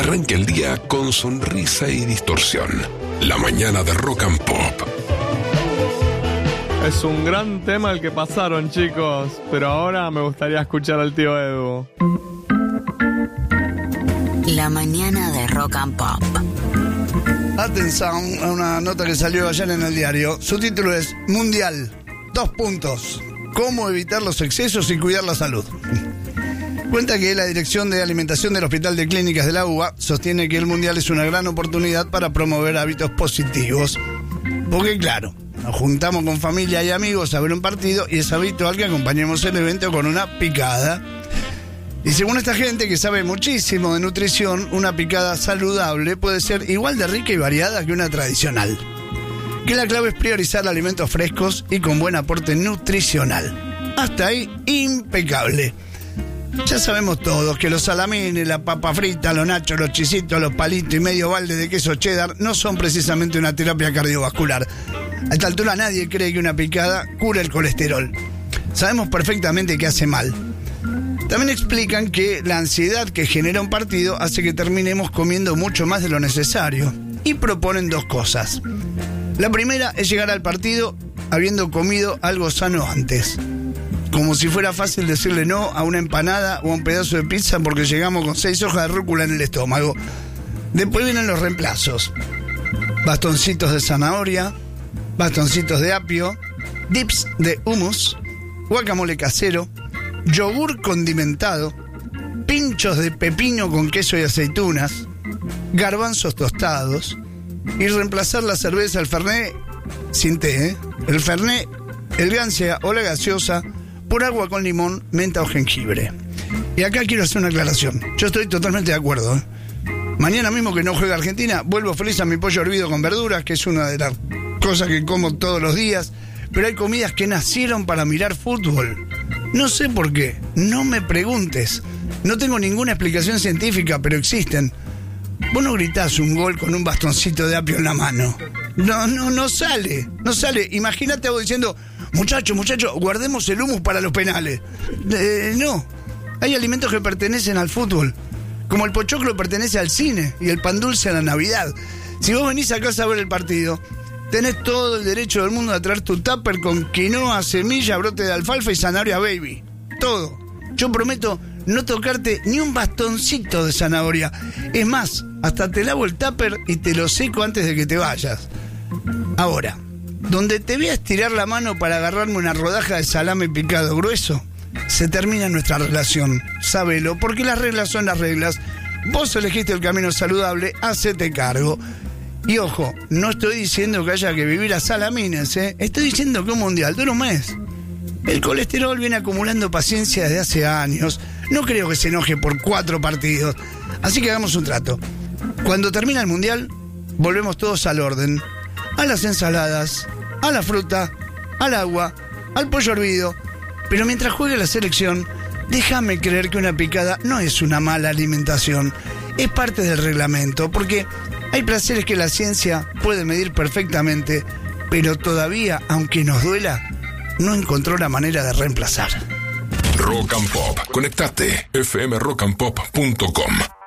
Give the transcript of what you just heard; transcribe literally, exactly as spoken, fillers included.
arranque el día con sonrisa y distorsión. La mañana de Rock and Pop. Es un gran tema el que pasaron, chicos, pero ahora me gustaría escuchar al tío Edu. La mañana de Rock and Pop. Atención a una nota que salió ayer en el diario. Su título es Mundial, dos puntos. ¿Cómo evitar los excesos y cuidar la salud? Cuenta que la Dirección de Alimentación del Hospital de Clínicas de la U B A sostiene que el Mundial es una gran oportunidad para promover hábitos positivos. Porque claro, nos juntamos con familia y amigos a ver un partido y es habitual que acompañemos el evento con una picada. Y según esta gente que sabe muchísimo de nutrición, una picada saludable puede ser igual de rica y variada que una tradicional. Que la clave es priorizar alimentos frescos y con buen aporte nutricional. Hasta ahí, impecable. Ya sabemos todos que los salamines, la papa frita, los nachos, los chisitos, los palitos y medio balde de queso cheddar no son precisamente una terapia cardiovascular. A esta altura nadie cree que una picada cura el colesterol. Sabemos perfectamente que hace mal. También explican que la ansiedad que genera un partido hace que terminemos comiendo mucho más de lo necesario. Y proponen dos cosas. La primera es llegar al partido habiendo comido algo sano antes. Como si fuera fácil decirle no a una empanada o a un pedazo de pizza porque llegamos con seis hojas de rúcula en el estómago. Después vienen los reemplazos. Bastoncitos de zanahoria, bastoncitos de apio, dips de hummus, guacamole casero, yogur condimentado, pinchos de pepino con queso y aceitunas, garbanzos tostados y reemplazar la cerveza, el fernet, sin té, ¿eh? el fernet, el gansea o la gaseosa por agua con limón, menta o jengibre. Y acá quiero hacer una aclaración. Yo estoy totalmente de acuerdo, ¿eh? Mañana mismo que no juega Argentina, vuelvo feliz a mi pollo hervido con verduras, que es una de las cosas que como todos los días. Pero hay comidas que nacieron para mirar fútbol. No sé por qué, no me preguntes. No tengo ninguna explicación científica, pero existen. Vos no gritás un gol con un bastoncito de apio en la mano. No, no, no sale, no sale. Imagínate vos diciendo, muchachos, muchachos, guardemos el hummus para los penales. Eh, no, hay alimentos que pertenecen al fútbol. Como el pochoclo pertenece al cine y el pan dulce a la Navidad. Si vos venís a casa a ver el partido, tenés todo el derecho del mundo a traer tu tupper con quinoa, semilla, brote de alfalfa y zanahoria baby. Todo. Yo prometo no tocarte ni un bastoncito de zanahoria. Es más, hasta te lavo el tupper y te lo seco antes de que te vayas. Ahora, donde te voy a estirar la mano para agarrarme una rodaja de salame picado grueso, se termina nuestra relación. Sábelo, porque las reglas son las reglas. Vos elegiste el camino saludable, hacete cargo. Y ojo, no estoy diciendo que haya que vivir a salamines, ¿eh? Estoy diciendo que un mundial dura un mes. El colesterol viene acumulando paciencia desde hace años. No creo que se enoje por cuatro partidos. Así que hagamos un trato. Cuando termina el mundial, volvemos todos al orden. A las ensaladas, a la fruta, al agua, al pollo hervido. Pero mientras juegue la selección, déjame creer que una picada no es una mala alimentación. Es parte del reglamento, porque hay placeres que la ciencia puede medir perfectamente, pero todavía, aunque nos duela, no encontró la manera de reemplazar. Rock and Pop. Conectate. f m rock and pop punto com